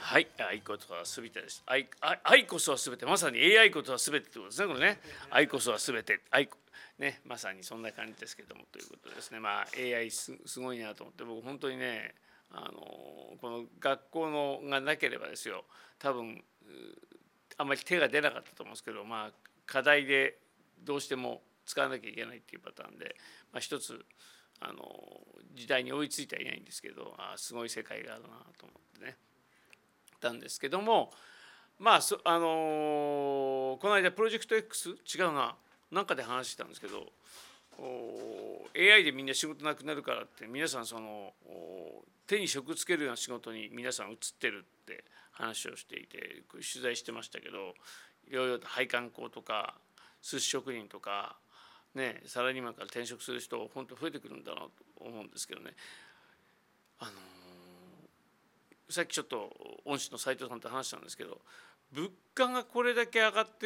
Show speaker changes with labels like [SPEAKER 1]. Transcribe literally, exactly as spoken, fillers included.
[SPEAKER 1] はい、愛こそはすべてです。愛愛愛こそはすべて、まさに エーアイ こそはすべてということですね、これね。愛こそはすべて、愛ね、まさにそんな感じですけどもということですね。まあ エーアイ すすごいなと思って、僕本当にね、あのこの学校のがなければですよ、多分あんまり手が出なかったと思うんですけど、まあ課題でどうしても使わなきゃいけないっていうパターンで、まあ、一つあの時代に追いついてはいないんですけど、あすごい世界があるなと思ってね。たんですけども、まあそあのーこの間プロジェクト X 違うな、なんかで話してたんですけど、エーアイ でみんな仕事なくなるからって皆さんその手に職つけるような仕事に皆さん移ってるって話をしていて取材してましたけど、いろいろ配管工とか寿司職人とかね、サラリーマンから転職する人本当増えてくるんだなと思うんですけどね。あのさっきちょっと恩師の斉藤さんと話したんですけど、物価がこれだけ上がって